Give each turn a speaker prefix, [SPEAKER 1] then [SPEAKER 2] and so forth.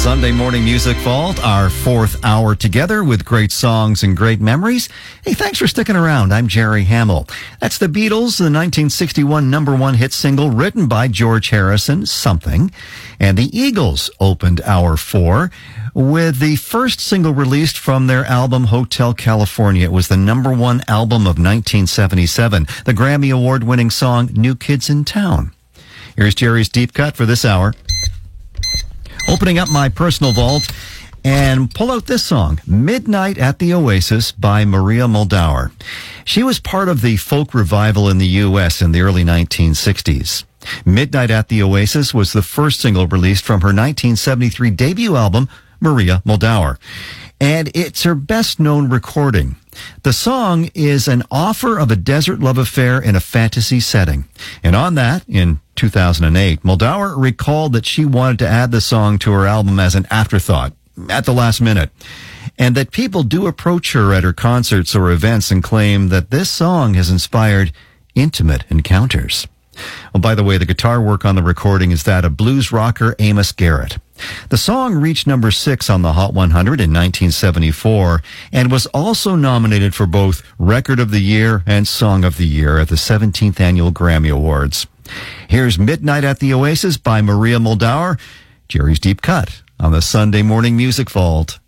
[SPEAKER 1] Sunday Morning Music Vault, our fourth hour together with great songs and great memories. Hey, thanks for sticking around. I'm Jerry Hamill. That's the Beatles, the 1961 number one hit single written by George Harrison, Something. And the Eagles opened hour four with the first single released from their album Hotel California. It was the number one album of 1977, the Grammy Award-winning song New Kids in Town. Here's Jerry's Deep Cut for this hour. Opening up my personal vault and pull out this song, Midnight at the Oasis by Maria Muldaur. She was part of the folk revival in the U.S. in the early 1960s. Midnight at the Oasis was the first single released from her 1973 debut album, Maria Muldaur. And it's her best-known recording. The song is an offer of a desert love affair in a fantasy setting. And on that, in 2008, Muldaur recalled that she wanted to add the song to her album as an afterthought, at the last minute, and that people do approach her at her concerts or events and claim that this song has inspired intimate encounters. Well, by the way, the guitar work on the recording is that of blues rocker Amos Garrett. The song reached number 6 on the Hot 100 in 1974 and was also nominated for both Record of the Year and Song of the Year at the 17th Annual Grammy Awards. Here's Midnight at the Oasis by Maria Muldaur, Jerry's Deep Cut on the Sunday Morning Music Vault.